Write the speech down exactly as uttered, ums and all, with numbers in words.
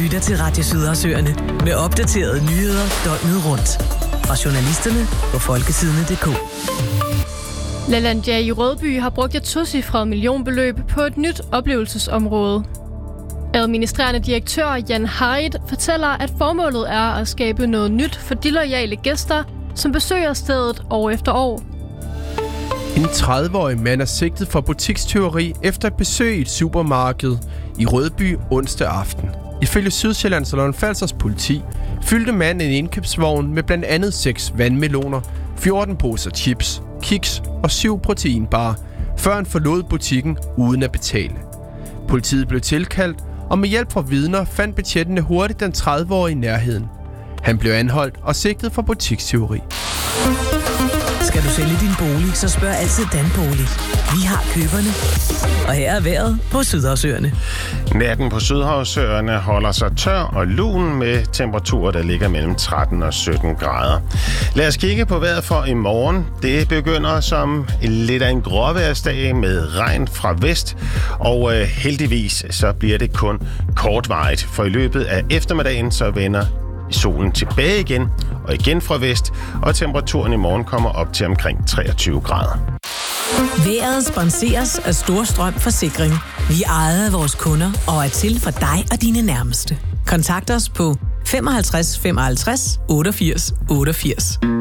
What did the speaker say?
lytter til Radio Sydersøerne med opdaterede nyheder døgnet rundt. Fra journalisterne på folkesidene punktum d k. LaLandia i Rødby har brugt et tocifret millionbeløb på et nyt oplevelsesområde. Administrerende direktør Jan Haid fortæller, at formålet er at skabe noget nyt for de loyale gæster, som besøger stedet år efter år. En tredive-årig mand er sigtet for butikstyveri efter et besøg i et supermarked i Rødby onsdag aften. Ifølge Sydsjællands og Lolland-Falsters politi fyldte manden en indkøbsvogn med blandt andet seks vandmeloner, fjorten poser chips, kiks og syv proteinbarer, før han forlod butikken uden at betale. Politiet blev tilkaldt, og med hjælp fra vidner fandt betjentene hurtigt den tredive-årige i nærheden. Han blev anholdt og sigtet for butikstyveri. Skal du sælge din bolig, så spørg altid Danbolig. Vi har køberne. Og her er vejret på Sydhavsøerne. Natten på Sydhavsøerne holder sig tør og lun med temperaturer, der ligger mellem tretten og sytten grader. Lad os kigge på vejret for i morgen. Det begynder som lidt af en gråværsdag med regn fra vest, og øh, heldigvis så bliver det kun kortvarigt, for i løbet af eftermiddagen så vender solen tilbage igen, og igen fra vest, og temperaturen i morgen kommer op til omkring treogtyve grader. Vejret sponseres af Storstrøm Forsikring. Vi ejer af vores kunder og er til for dig og dine nærmeste. Kontakt os på femoghalvtreds femoghalvtreds otteogfirs otteogfirs.